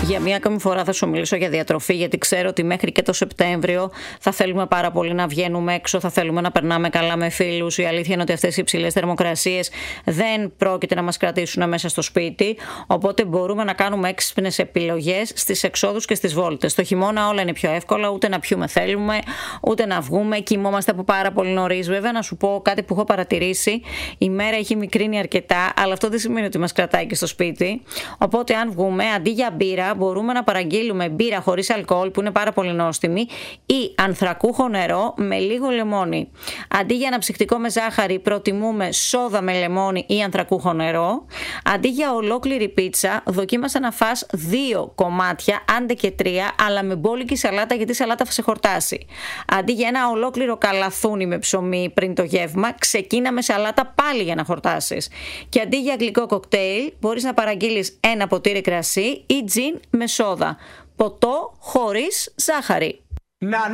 Για μία ακόμη φορά θα σου μιλήσω για διατροφή, γιατί ξέρω ότι μέχρι και το Σεπτέμβριο θα θέλουμε πάρα πολύ να βγαίνουμε έξω, θα θέλουμε να περνάμε καλά με φίλους. Η αλήθεια είναι ότι αυτές οι υψηλές θερμοκρασίες δεν πρόκειται να μας κρατήσουν μέσα στο σπίτι, οπότε μπορούμε να κάνουμε έξυπνες επιλογές στις εξόδους και στις βόλτες. Το χειμώνα όλα είναι πιο εύκολα, ούτε να πιούμε θέλουμε, ούτε να βγούμε. Κοιμόμαστε από πάρα πολύ νωρίς. Βέβαια, να σου πω κάτι που έχω παρατηρήσει: η μέρα έχει μικρύνει αρκετά, αλλά αυτό δεν σημαίνει ότι μας κρατάει και στο σπίτι. Οπότε, αν βγούμε, αντί για μπύρα, μπορούμε να παραγγείλουμε μπύρα χωρίς αλκοόλ, που είναι πάρα πολύ νόστιμη, ή ανθρακούχο νερό με λίγο λεμόνι. Αντί για ένα ψυκτικό με ζάχαρη, προτιμούμε σόδα με λεμόνι ή ανθρακούχο νερό. Αντί για ολόκληρη πίτσα, δοκίμασα να φας 2 κομμάτια, άντε και 3, αλλά με μπόλικη σαλάτα, γιατί η σαλάτα θα σε χορτάσει. Αντί για ένα ολόκληρο καλαθούνι με ψωμί πριν το γεύμα, ξεκίνα με σαλάτα πάλι για να χορτάσεις. Και αντί για γλυκό κοκτέιλ, μπορείς να παραγγείλεις ένα ποτήρι κρασί ή τζιν με σόδα. Ποτό χωρίς ζάχαρη. Να